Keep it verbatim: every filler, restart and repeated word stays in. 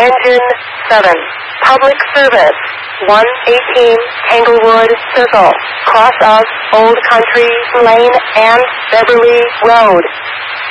Engine seven. Public service. one eighteen Tanglewood Circle. Cross of Old Country Lane and Beverly Road.